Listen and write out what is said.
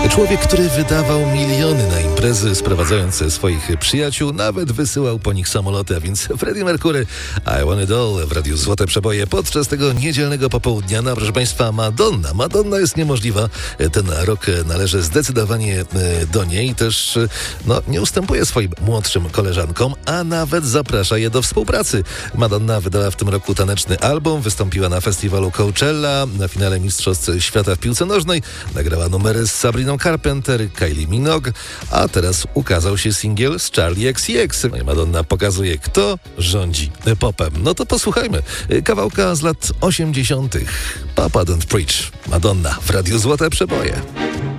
Człowiek, który wydawał miliony na imprezy, sprowadzając swoich przyjaciół, nawet wysyłał po nich samoloty, a więc Freddie Mercury, I Want It All w Radiu Złote Przeboje podczas tego niedzielnego popołudnia. No, proszę Państwa, Madonna jest niemożliwa. Ten rok należy zdecydowanie do niej. Też nie ustępuje swoim młodszym koleżankom, a nawet zaprasza je do współpracy. Madonna wydała w tym roku taneczny album, wystąpiła na festiwalu Coachella, na finale Mistrzostw Świata w piłce nożnej, nagrała numery z Sabriną Carpenter, Kylie Minogue, a teraz ukazał się singiel z Charli XCX. Madonna pokazuje, kto rządzi popem. No to posłuchajmy kawałka z lat 80. Papa Don't Preach. Madonna w Radiu Złote Przeboje.